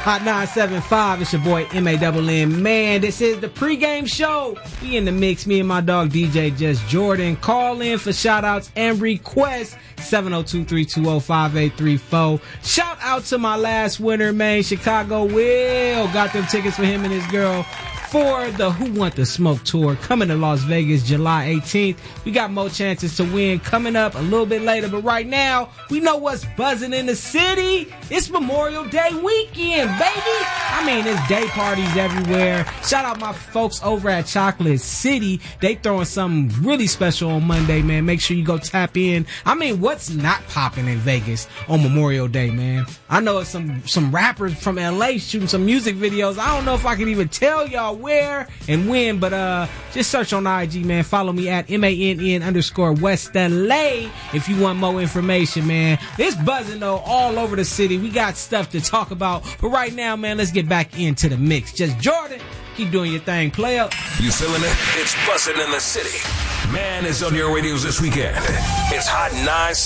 Hot 975, it's your boy M-A-N-N. Man, this is the pregame show. We in the mix, me and my dog DJ Just Jordan. Call in for shout outs and requests, 702-320-5834. Shout out to my last winner, man, Chicago Will. Got them tickets for him and his girl for the Who Want the Smoke tour coming to Las Vegas July 18th. We got more chances to win coming up a little bit later, but right now we know what's buzzing in the city. It's Memorial Day weekend, baby. I mean, there's day parties everywhere. Shout out my folks over at Chocolate City. They throwing something really special on Monday, man. Make sure you go tap in. I mean, what's not popping in Vegas on Memorial Day, man? I know it's some rappers from LA shooting some music videos. I don't know if I can even tell y'all where and when, but just search on IG, man. Follow me at MANN_West LA if you want more information, man. It's buzzing though all over the city. We got stuff to talk about, but right now, man, let's get back into the mix. Just Jordan, keep doing your thing, player. You feeling it? It's buzzing in the city. Man is on your radios this weekend. It's Hot 9